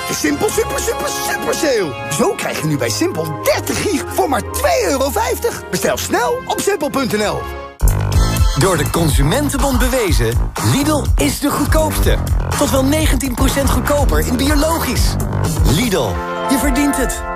De Simpel super sale. Zo krijg je nu bij Simpel 30 gig voor maar €2,50. Bestel snel op simpel.nl. Door de Consumentenbond bewezen, Lidl is de goedkoopste. Tot wel 19% goedkoper in biologisch. Lidl, je verdient het.